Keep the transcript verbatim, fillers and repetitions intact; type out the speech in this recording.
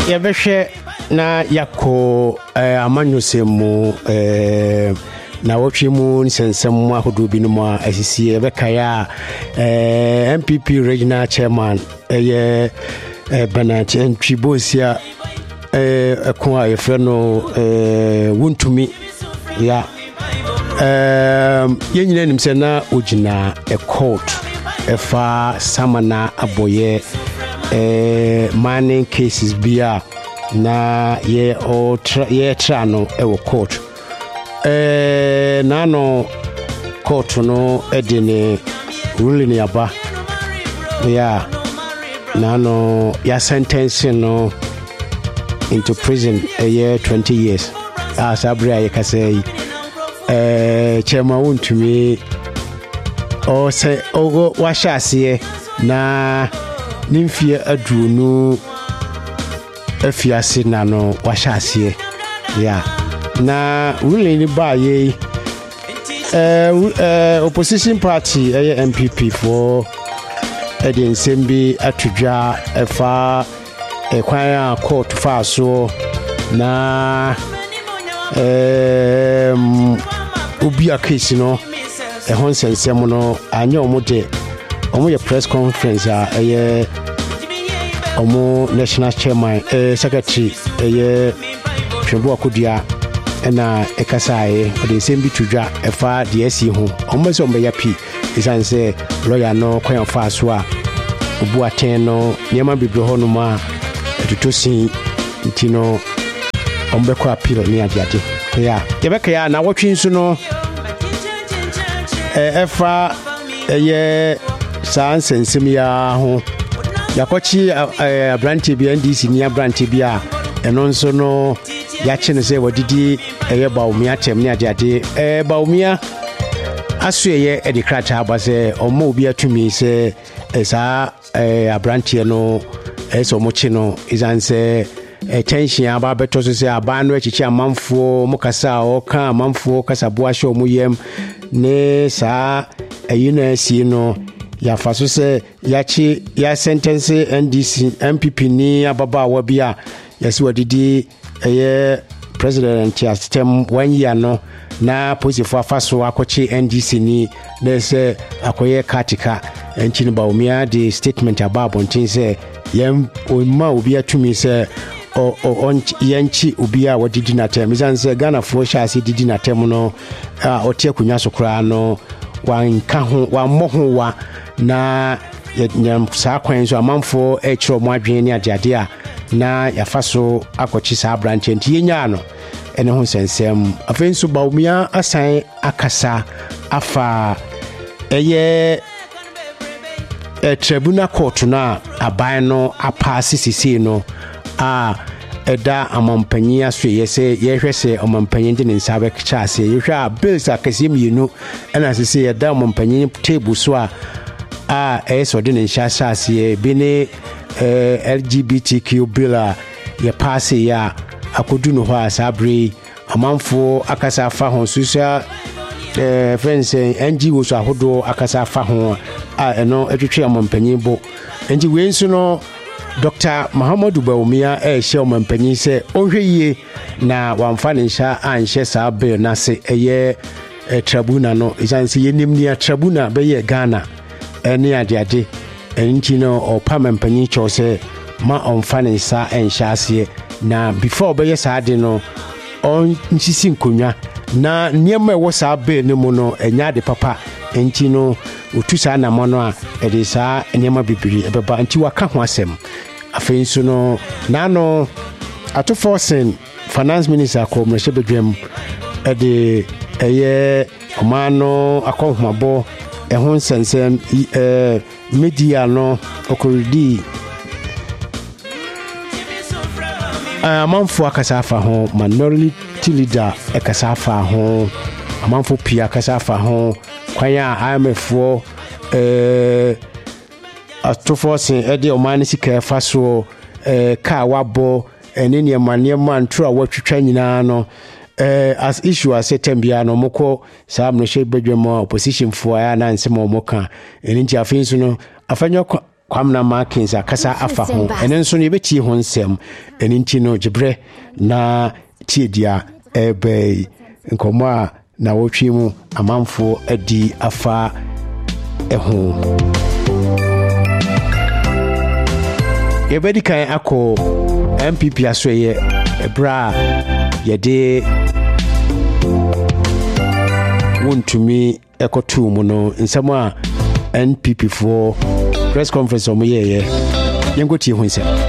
yɛbɛhwɛ na yako eh, amanyosemu eh, na wotwe mu nsensem ahodo bi no mu a asisi yɛbɛka ya eh, M P P regional chairman ɛyɛ eh, Bernard Ntwibosia eh ɛko a yɛfrɛ no eh, Wuntumi ya eh yɛnyina nim sɛ na ogina a court ɛfa Samana Aboye eh mining cases bia na ye o ye tra no e wo court eh na no court no e de ne ruling yaba ya na no ya sentence no into prison a year twenty years as abria ye ka say eh Chairman Wuntumi o say o wa hyase na nimfie adunu afiase na no wahyase ya na ruling ni ba ye eh opposition party eh M P P for edi nsembi atudwa efa ekwan a court fa so na eh obi a case no e hon sensem no anya omode omo ye press conference a eh omo national chairman eh secretary eh Twembo Akodia na ekasae ode sembi tudwa efa D S C ho omo se ombe ya pi isan se lawyer no kwan fa so a obu aten no niam bibre ho no ma etutosin ntino ombe kwa appeal ni agiade ya yebeka ya na wotwe nso no eh efa eh san sensem ya ho yakochi abranti bi N D C ni abranti bi a eno nso no yache ne se wadidi eye baumia tem ni adeade eh baumia aso eye edikrata abase omo obi atumi se esa abranti no eso mochi no izanse tension aba beto so se aba no echichi amanfo mukasa o kan amanfo kasa bo ahye omuyem ne sa eyina si no ya faso se ya chi ya sentence N D C M P P ni ababa wabia ya si wadidi eye president ya system one year no na posifo afaso akochi N D C ni na se akoye katika enchini baumia di statement ababo ntin se yem oma obi atumi se o o yanchi obi a wadidi na tem zanse Ghana fo sha si didi na tem no a otie kunwa sokra no wanka ho wa moho wa na nyam sa kwan so amanfo e kiro mo adwen ni adeade a na yafaso akochi sa branch enti yenya no ene ho sensem afenso baumia asan akasa afa eye e tribunal court na aban no apase sisi no a eda amampanyi aso yese yehwese amampanyi de nsabe kchaase yehwa bills akase mienu ena sisi eda amampanyi table so a a eso de nshasase bi ne L G B T Q bill a ye pass ya akodu no ho asabre amanfo akasa afa ho social eh friends N G Os ahodo akasa afa ho a eno etwetwe amampanyi bo enti we nso no Doctor Muhammadu Baumia e hye omampanyi se ohweye na wamfa ne nsha anhye sa bill na se eye tribunal no isanse yenim ni tribunal be ye Ghana eni adeade enti no o pamampanyi chose ma omfa ne nsa enhyase na before be ye sa de no on nsisi nkonwa na niam e wo sa bill ne mu no enya de papa enti no otu sa na mo no a ede sa niam bibiri ebeba enti waka ho asem afenso no na no ato forcing finance minister ko mrehye bedwam ede eye omano akonhomabo ehon sensem eh media no okoridi amanfo akasafa ho minority leader akasafa ho amanfo pia akasafa ho kwanya I M F fo eh atofo ede omani sika faso eh ka wabo eneni emane man tro a watwetwa nyina no eh as issue as setembia no moko sam no she bedwemo opposition fo ya na nsemo moka eni nti afenso no afanyo Kwamna Markins akasa afa ho ene nso ne betie ho nsem ene nti no gibre na tiedia ebe nkomo a na wotwe mu amanfo adi afa eho yebedi kan akọ M P P asoye ebra yede wontumi ekotu mu no nsem a N P P for press conference omo yeye yengo tie ho nsem